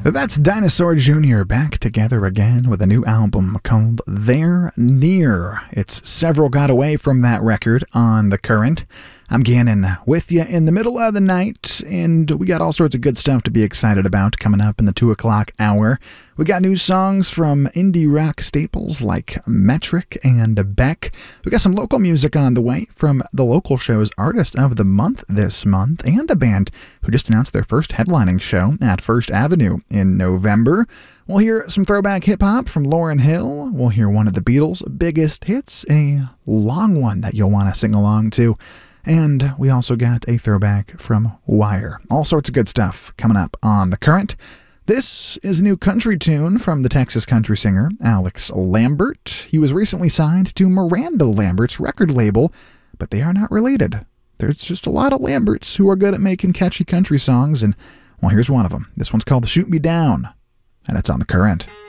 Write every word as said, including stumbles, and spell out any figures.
That's Dinosaur Junior back together again with a new album called They're Near. It's several got away from that record on The Current. I'm Gannon with you in the middle of the night, and we got all sorts of good stuff to be excited about coming up in the two o'clock hour. We got new songs from indie rock staples like Metric and Beck. We got some local music on the way from the local show's Artist of the Month this month, and a band who just announced their first headlining show at First Avenue in November. We'll hear some throwback hip-hop from Lauryn Hill. We'll hear one of the Beatles' biggest hits, a long one that you'll want to sing along to. And we also got a throwback from Wire. All sorts of good stuff coming up on The Current. This is a new country tune from the Texas country singer Alex Lambert. He was recently signed to Miranda Lambert's record label, but they are not related. There's just a lot of Lamberts who are good at making catchy country songs, and, well, here's one of them. This one's called Shoot Me Down, and it's on The Current.